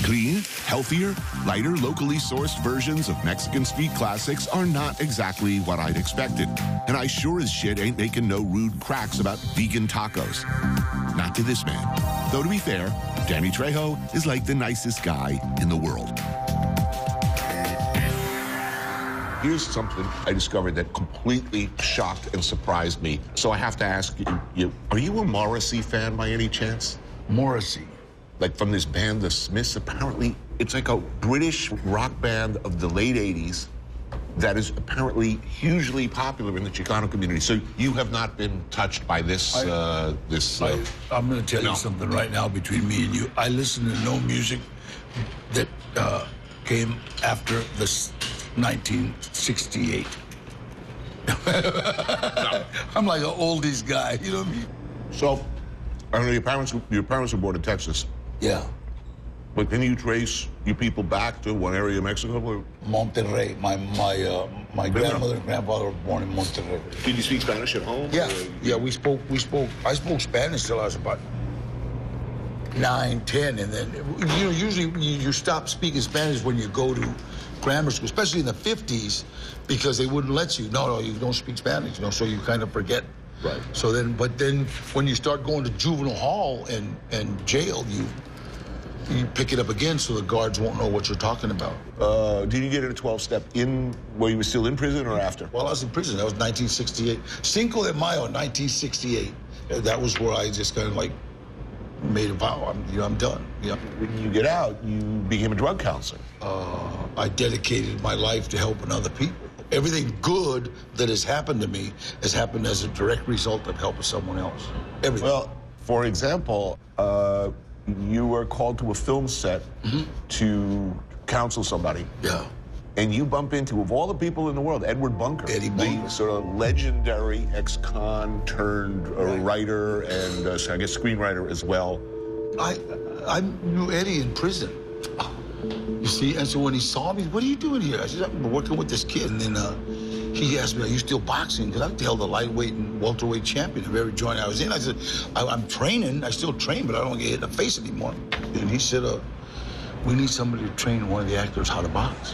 Clean, healthier, lighter, locally sourced versions of Mexican street classics are not exactly what I'd expected. And I sure as shit ain't making no rude cracks about vegan tacos. Not to this man. Though to be fair, Danny Trejo is like the nicest guy in the world. Here's something I discovered that completely shocked and surprised me. So I have to ask you, are you a Morrissey fan by any chance? Morrissey? Like from this band, The Smiths, apparently it's like a British rock band of the late 80s that is apparently hugely popular in the Chicano community. So you have not been touched by this, I'm going to tell you something right now between me and you. I listen to no music that came after this 1968. I'm like an oldies guy, you know what I mean? So, I know your parents were born in Texas. Yeah. But can you trace you people back to what area of Mexico? Or? Monterrey. My grandmother and grandfather were born in Monterrey. Did you speak Spanish at home? Yeah. Yeah, I spoke Spanish till I was about 9, 10, and then, you know, usually you stop speaking Spanish when you go to grammar school, especially in the 50s, because they wouldn't let you. No, you don't speak Spanish, you know, so you kind of forget. Right. So then, but then when you start going to juvenile hall and jail, you pick it up again so the guards won't know what you're talking about. Did you get a 12-step in where you were still in prison or after? Well, I was in prison. That was 1968. Cinco de Mayo, 1968. That was where I just kind of like made a vow. I'm done. Yeah. When you get out, you became a drug counselor. I dedicated my life to helping other people. Everything good that has happened to me has happened as a direct result of helping someone else. Everything. Well, for example, you were called to a film set to counsel somebody. Yeah. And you bump into, of all the people in the world, Edward Bunker. Eddie Bunker. The sort of legendary ex-con turned writer and I guess screenwriter as well. I knew Eddie in prison. You see, and so when he saw me, what are you doing here? I said, I'm working with this kid. And then he asked me, are you still boxing? Because I held the lightweight and welterweight champion of every joint I was in. I said, I'm training. I still train, but I don't get hit in the face anymore. And he said, we need somebody to train one of the actors how to box.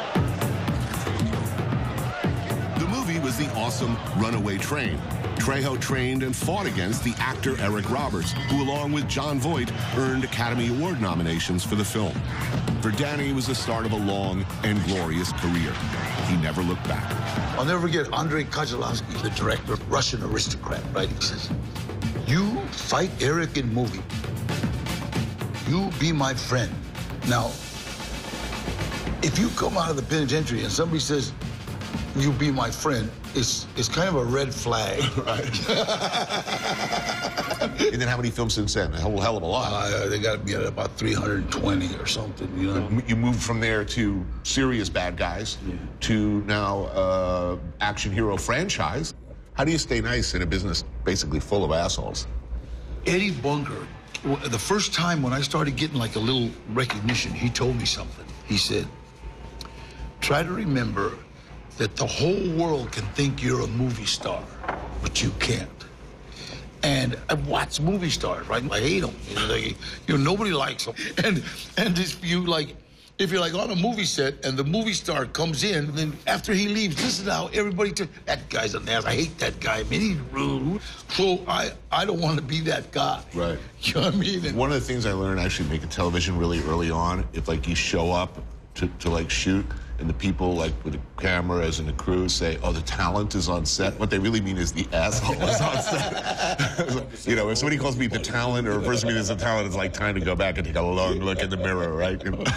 The movie was the awesome Runaway Train. Trejo trained and fought against the actor Eric Roberts, who, along with Jon Voight, earned Academy Award nominations for the film. For Danny, it was the start of a long and glorious career. He never looked back. I'll never forget Andrei Konchalovsky, the director, Russian aristocrat, right? He says, you fight Eric in movie. You be my friend. Now, if you come out of the penitentiary and somebody says, you be my friend, it's kind of a red flag. Right. And then how many films since then? A whole hell of a lot. They got to be at about 320 or something, you know? You moved from there to serious bad guys to now action hero franchise. How do you stay nice in a business basically full of assholes? Eddie Bunker, the first time when I started getting like a little recognition, he told me something. He said, try to remember that the whole world can think you're a movie star, but you can't. And I watch movie stars, right? I hate them. You know, nobody likes them. And if you're like on a movie set and the movie star comes in, and then after he leaves, this is how everybody that guy's an ass. I hate that guy. I mean, he's rude. So I don't want to be that guy. Right. You know what I mean? And one of the things I learned actually making television really early on, if like you show up to like shoot, and the people like with the cameras and the crew say, oh, the talent is on set. What they really mean is the asshole is on set. You know, if somebody calls me the talent or a person means the talent, it's like time to go back and take a long look in the mirror, right? You know?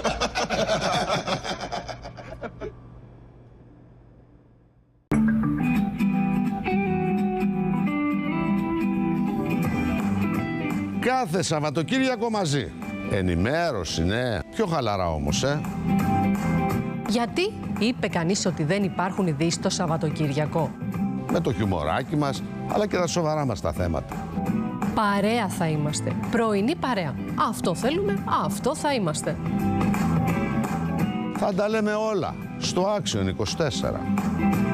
Κάθε Σαββατοκύριακο μαζί. Ενημέρωση, ναι. Πιο χαλαρά όμως, Γιατί είπε κανείς ότι δεν υπάρχουν ειδήσεις το Σαββατοκύριακο? Με το χιουμοράκι μας, αλλά και τα σοβαρά μας τα θέματα. Παρέα θα είμαστε. Πρωινή παρέα. Αυτό θέλουμε, αυτό θα είμαστε. Θα τα λέμε όλα στο Action 24.